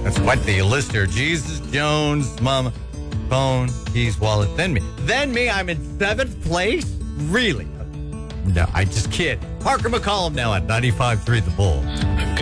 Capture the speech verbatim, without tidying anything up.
That's quite the lister. Jesus, Jones, Mama, phone, keys, wallet, then me. Then me, I'm in seventh place? Really? No, I just kid. Parker McCollum now at ninety-five point three The Bull.